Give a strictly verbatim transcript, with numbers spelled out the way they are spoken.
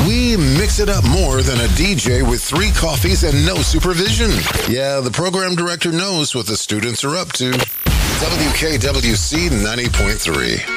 We mix it up more than a D J with three coffees and no supervision. Yeah, the program director knows what the students are up to. W K W C ninety point three.